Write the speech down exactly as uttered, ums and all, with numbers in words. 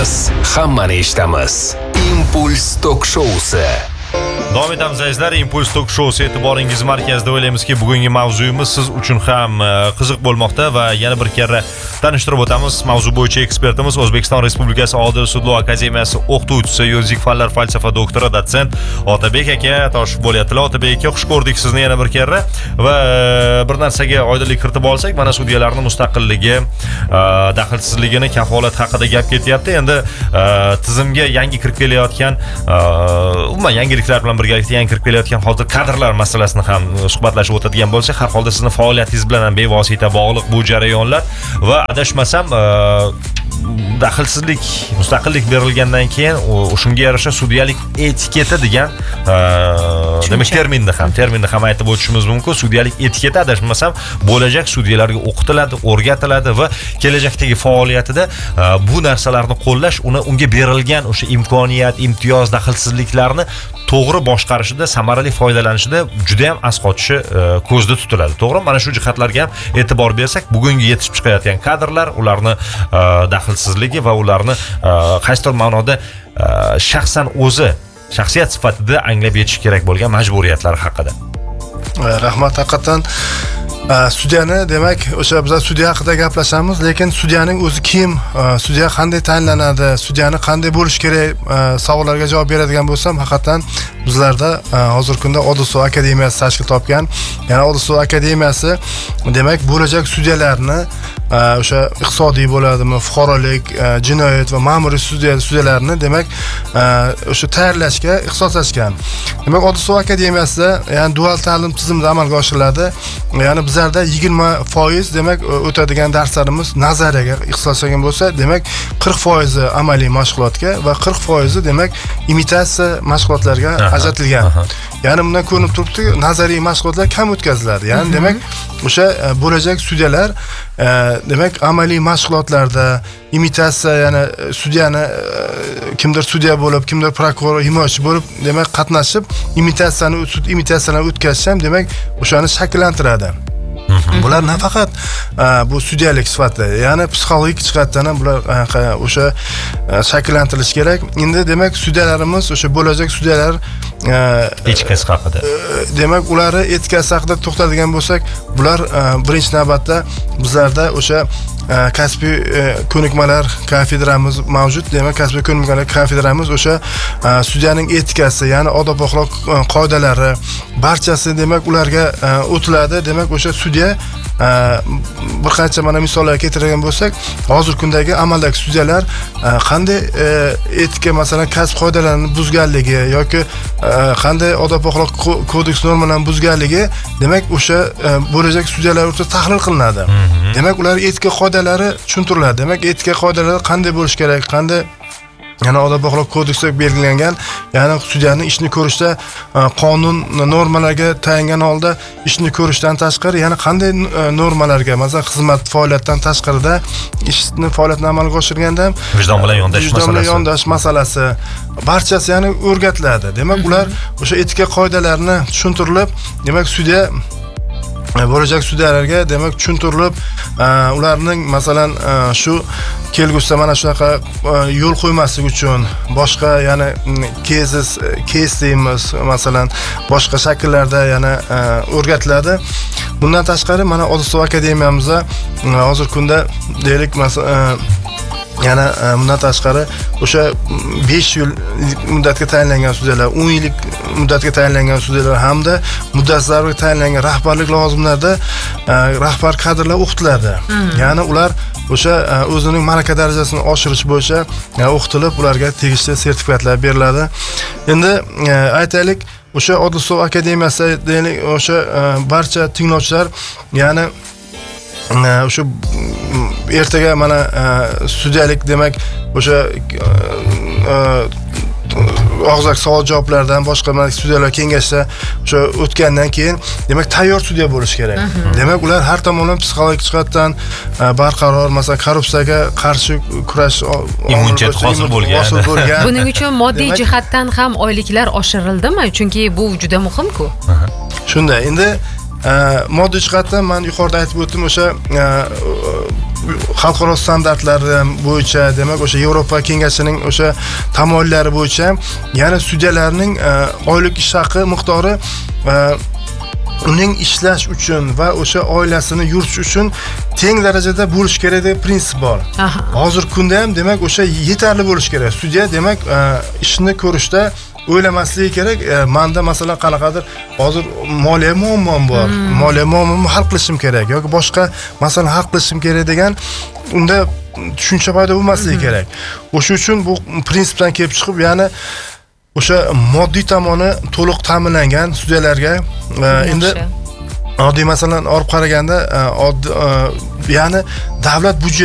eshitamiz, hammani eshitamiz. Impuls tok shousi. Davom etamiz azizlar, Impuls tok shousi e'tiboringiz markazida. O'ylaymizki, bugungi mavzuyimiz siz uchun ham qiziq bo'lmoqda va yana bir karra tanishtirib o'tamiz. Mavzu bo'yicha ekspertimiz O'zbekiston Respublikasi Odil sudlov akademiyasi o'qituvchisi, yuridik fanlar falsafa doktori, dotsent Otabek aka toshib bo'lyaptilar. Otabek aka, xush ko'rdik sizni yana bir karra va bir narsaga oydinlik kiritib olsak, mana sudyalarning mustaqilligi, daxlsizligini kafolat haqida gap ketyapti. Endi tizimga yangi kirib kelayotgan, umuman yangiliklar bilan birgalikda yangi kirib kelayotgan hozir kadrlar masalasini ham suhbatlashib o'tadigan bo'lsak, har holda sizni faoliyatingiz bilan ham bevosita bog'liq bu jarayonlar va adashmasam daxlsizlik, mustaqillik berilgandan keyin shunga yarasha sudyalik etiketi degan demak terminni ham terminni ham aytib o'tishimiz mumkin. Sudyalik etiketi adashmasam bo'lajak sudyalarga o'qitiladi, o'rgatiladi va kelajakdagi faoliyatida bu narsalarni qo'llash, uni unga berilgan o'sha imkoniyat, imtiyoz, daxlsizliklarni to'g'ri boshqarishida, samarali foydalanishida juda ham asqotishi ko'zda tutiladi. To'g'ri? Mana shu jihatlarga ham e'tibor bersak, bugungi yetishib chiqayotgan kadrlar, ularni daxlsizligi va ularni qaysidir ma'noda shaxsan o'zi shaxsiyat sifatida anglab yetish kerak bo'lgan majburiyatlari haqida. Rahmat. Haqiqatan sudyani, demak, o'sha biz sudya haqida gaplashamiz, lekin sudyaning o'zi kim, sudya qanday tayinlanadi, sudyani qanday bo'lish kerak savollarga javob beradigan bo'lsam, haqiqatan bizlarda hozirgi kunda Odil sudlov akademiyasi tashkil topgan. Yana Odil sudlov akademiyasi demak bo'lajak sudyalarni o'sha iqtisodiy bo'ladimi, fuqarolik, jinoyat va ma'muriy sudyalarni demak o'sha tayyorlashga ixtisoslashgan. Demak, Odil sudlov akademiyasida ya'ni dual ta'lim tizimida amalga oshiriladi. Ya'ni bizlarda yigirma foiz demak o'tadigan darslarimiz nazariyaga ixtisoslangan bo'lsa, demak qirq foiz amaliy mashg'ulotga va qirq foiz demak imitatsiya mashg'ulotlarga ajratilgan. Ya'ni bundan ko'rinib turibdi, nazariy mashg'ulotlar kam o'tkaziladi. Ya'ni demak o'sha bo'lajak sudyalar demak amaliy mashg'ulotlarda imitatsiya, ya'ni sudyani kimdir sudya bo'lib, kimdir prokuror, himoyachi bo'lib demak qatnashib imitatsiyani imitatsiyalarni o'tkazish ham demak o'shani shakllantiradi. Bular nafaqat bu sudyalik sifatida, ya'ni psixologik jihatdan ham bular o'sha shakllantirish kerak. Endi demak sudyalarimiz, o'sha bo'lajak sudyalar etikasi haqida. Demak, ularni etikasi haqida to'xtaladigan bo'lsak, bular birinchi navbatda bizlarda o'sha kasbiy ko'nikmalar kafedramiz mavjud. Demak, kasbiy ko'nikmalar kafedramiz o'sha sudyaning etikasi, ya'ni odob axloq qoidalari barchasi demak ularga o'tiladi. Demak, o'sha sudya bir qancha mana misollar keltiradigan bo'lsak, hozirgi kundagi amaldagi sudyalar qanday etika, masalan, kasb qoidalarini buzganligi yoki qanday odob axloq kodeks normalarini buzganligi demak o'sha bo'lajak sudyalar o'rtasida tahlil qilinadi. Demak, ular etika qoidalari tushuntiriladi. Demak, etika qoidalari qanday bo'lish kerak, qanday yana odob axloq kodeksida belgilangan, ya'ni sudyani ishni ko'rishda qonun normalariga tayangan holda ishni ko'rishdan tashqari yana qanday normalarga, masalan, xizmat faoliyatdan tashqarida ishni faoliyatini amalga oshirganda vijdon bilan yondash masalasi, vijdon bilan yondash masalasi barchasi ya'ni o'rgatiladi. Demak, ular o'sha etika qoidalarini tushuntirilib, demak sudya bo'lajak sudyalarga demak tushuntirilib, ularning masalan shu kelgusida mana shunaqa yo'l qo'ymaslik uchun boshqa yana cases case deymiz, masalan boshqa shakllarda yana o'rgatiladi. Bundan tashqari mana Odil sudlov akademiyamizda hozirgi kunda deylik masalan yana bundan tashqari o'sha besh yil muddatga tayinlangan sudyalar, o'n yillik muddatga tayinlangan sudyalar hamda muddatga tayinlangan rahbarlik lavozimlarida rahbar kadrlar o'qitiladi. Ya'ni ular o'sha o'zining malaka darajasini oshirish bo'yicha o'qitilib, ularga tegishli sertifikatlar beriladi. Endi aytaylik, o'sha Odil sudlov akademiyasi deylik, o'sha barcha tinglovchilar ya'ni o'sha ertaga mana sudyalik demak o'sha og'zaki savol javoblardan boshqa mana sudyalar kengashda o'sha o'tgandan keyin demak tayyor sudya bo'lish kerak. Demak, ular har tomonlama psixologik jihatdan barqaror, masalan, korrupsiyaga qarshi kurash immunitet hosil bo'lgan. Buning uchun moddiy jihatdan ham oyliklar oshirildimi? Chunki bu juda muhim-ku. Shunday. Endi moddiy jihatdan men yuqorida aytib o'tdim, o'sha xalqaro standartlar bo'yicha, demak o'sha Yevropa kengashining o'sha tamoyillari bo'yicha, ya'ni sudyalarning oylik ish haqi miqdori uning ishlash uchun va o'sha oilasini yuritish uchun teng darajada bo'lish kerak deb prinsip bor. Hozirgi kunda ham demak o'sha yetarli bo'lish kerak. Sudya demak ishni ko'rishda o'ylamasligi kerak. Menda masalan qanaqadir hozir moliya muammom bor. Moliya muammomni hal qilishim kerak yoki boshqa masalan hal qilishim kerak degan unda tushuncha paydo bo'lmasligi kerak. O'sha uchun bu prinsipdan kelib chiqib, ya'ni o'sha moddiy tomoni to'liq ta'minlangan sudyalarga endi oddiy masalan olib qaraganda, ya'ni davlat budjeti